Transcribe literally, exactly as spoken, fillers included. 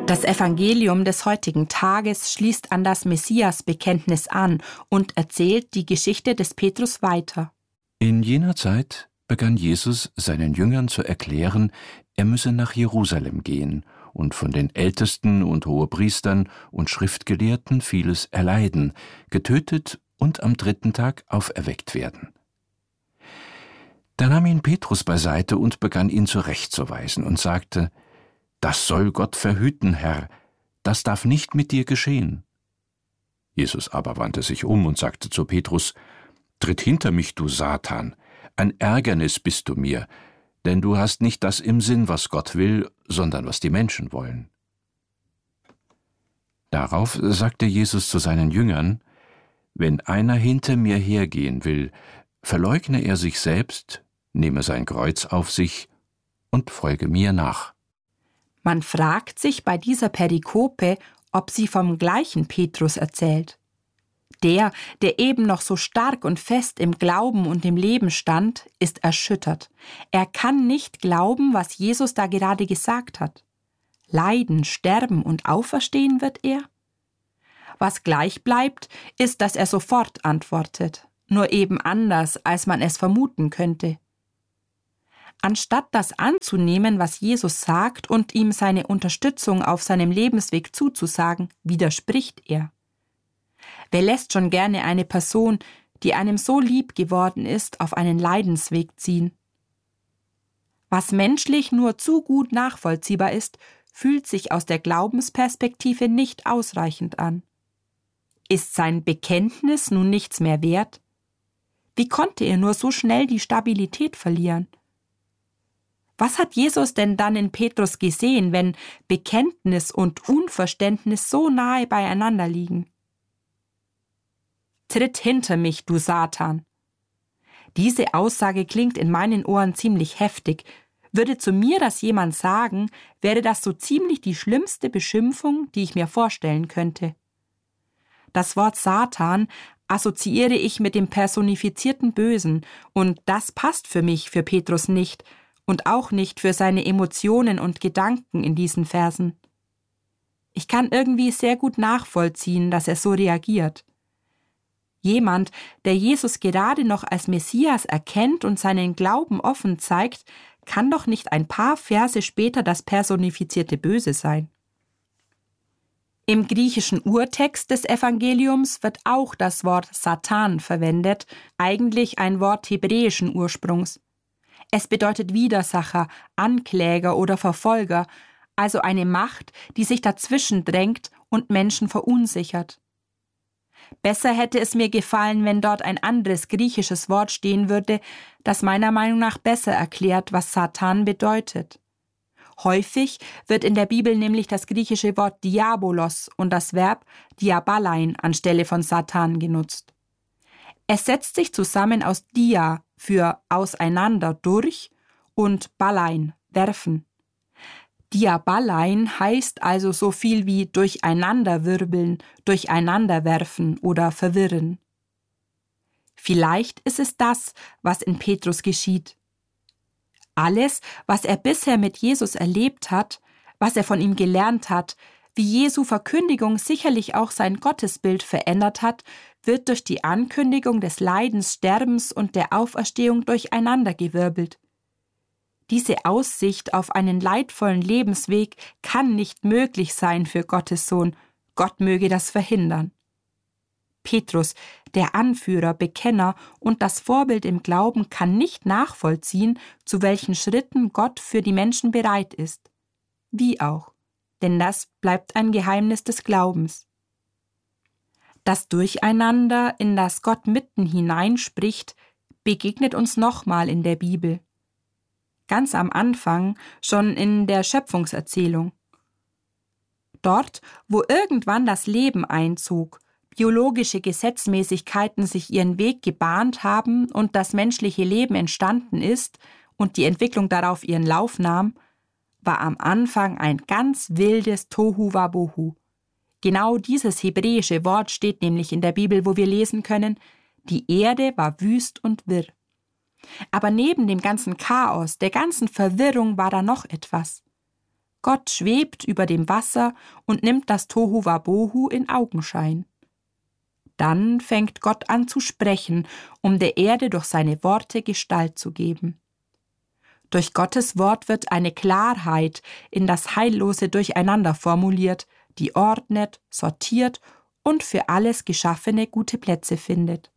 Das Evangelium des heutigen Tages schließt an das Messias-Bekenntnis an und erzählt die Geschichte des Petrus weiter. In jener Zeit begann Jesus seinen Jüngern zu erklären, er müsse nach Jerusalem gehen und von den Ältesten und Hohepriestern und Schriftgelehrten vieles erleiden, getötet und am dritten Tag auferweckt werden. Da nahm ihn Petrus beiseite und begann ihn zurechtzuweisen und sagte: »Das soll Gott verhüten, Herr, das darf nicht mit dir geschehen.« Jesus aber wandte sich um und sagte zu Petrus: »Tritt hinter mich, du Satan, ein Ärgernis bist du mir, denn du hast nicht das im Sinn, was Gott will, sondern was die Menschen wollen.« Darauf sagte Jesus zu seinen Jüngern: »Wenn einer hinter mir hergehen will, verleugne er sich selbst, nehme sein Kreuz auf sich und folge mir nach.« Man fragt sich bei dieser Perikope, ob sie vom gleichen Petrus erzählt. Der, der eben noch so stark und fest im Glauben und im Leben stand, ist erschüttert. Er kann nicht glauben, was Jesus da gerade gesagt hat. Leiden, sterben und auferstehen wird er? Was gleich bleibt, ist, dass er sofort antwortet, nur eben anders, als man es vermuten könnte. Anstatt das anzunehmen, was Jesus sagt, und ihm seine Unterstützung auf seinem Lebensweg zuzusagen, widerspricht er. Wer lässt schon gerne eine Person, die einem so lieb geworden ist, auf einen Leidensweg ziehen? Was menschlich nur zu gut nachvollziehbar ist, fühlt sich aus der Glaubensperspektive nicht ausreichend an. Ist sein Bekenntnis nun nichts mehr wert? Wie konnte er nur so schnell die Stabilität verlieren? Was hat Jesus denn dann in Petrus gesehen, wenn Bekenntnis und Unverständnis so nahe beieinander liegen? »Tritt hinter mich, du Satan!« Diese Aussage klingt in meinen Ohren ziemlich heftig. Würde zu mir das jemand sagen, wäre das so ziemlich die schlimmste Beschimpfung, die ich mir vorstellen könnte. Das Wort Satan assoziiere ich mit dem personifizierten Bösen, und das passt für mich, für Petrus nicht, und auch nicht für seine Emotionen und Gedanken in diesen Versen. Ich kann irgendwie sehr gut nachvollziehen, dass er so reagiert. Jemand, der Jesus gerade noch als Messias erkennt und seinen Glauben offen zeigt, kann doch nicht ein paar Verse später das personifizierte Böse sein. Im griechischen Urtext des Evangeliums wird auch das Wort Satan verwendet, eigentlich ein Wort hebräischen Ursprungs. Es bedeutet Widersacher, Ankläger oder Verfolger, also eine Macht, die sich dazwischen drängt und Menschen verunsichert. Besser hätte es mir gefallen, wenn dort ein anderes griechisches Wort stehen würde, das meiner Meinung nach besser erklärt, was Satan bedeutet. Häufig wird in der Bibel nämlich das griechische Wort Diabolos und das Verb diabalein anstelle von Satan genutzt. Es setzt sich zusammen aus dia für auseinander durch und balein, werfen. Diabalein heißt also so viel wie durcheinanderwirbeln, durcheinanderwerfen oder verwirren. Vielleicht ist es das, was in Petrus geschieht. Alles, was er bisher mit Jesus erlebt hat, was er von ihm gelernt hat, wie Jesu Verkündigung sicherlich auch sein Gottesbild verändert hat, wird durch die Ankündigung des Leidens, Sterbens und der Auferstehung durcheinandergewirbelt. Diese Aussicht auf einen leidvollen Lebensweg kann nicht möglich sein für Gottes Sohn. Gott möge das verhindern. Petrus, der Anführer, Bekenner und das Vorbild im Glauben, kann nicht nachvollziehen, zu welchen Schritten Gott für die Menschen bereit ist. Wie auch, denn das bleibt ein Geheimnis des Glaubens. Das Durcheinander, in das Gott mitten hineinspricht, begegnet uns nochmal in der Bibel. Ganz am Anfang, schon in der Schöpfungserzählung. Dort, wo irgendwann das Leben einzog, biologische Gesetzmäßigkeiten sich ihren Weg gebahnt haben und das menschliche Leben entstanden ist und die Entwicklung darauf ihren Lauf nahm, war am Anfang ein ganz wildes Tohu-Wabohu. Genau dieses hebräische Wort steht nämlich in der Bibel, wo wir lesen können: Die Erde war wüst und wirr. Aber neben dem ganzen Chaos, der ganzen Verwirrung war da noch etwas. Gott schwebt über dem Wasser und nimmt das Tohuwabohu in Augenschein. Dann fängt Gott an zu sprechen, um der Erde durch seine Worte Gestalt zu geben. Durch Gottes Wort wird eine Klarheit in das heillose Durcheinander formuliert, die ordnet, sortiert und für alles Geschaffene gute Plätze findet.